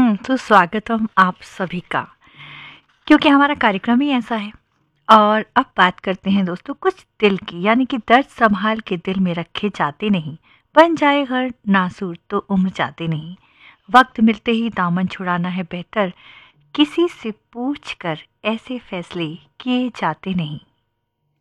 तो स्वागतम आप सभी का, क्योंकि हमारा कार्यक्रम ही ऐसा है। और अब बात करते हैं दोस्तों कुछ दिल की, यानी कि दर्द संभाल के दिल में रखे जाते नहीं, बन जाए घर नासूर तो उम्र जाते नहीं। वक्त मिलते ही दामन छुड़ाना है बेहतर, किसी से पूछ कर ऐसे फैसले किए जाते नहीं।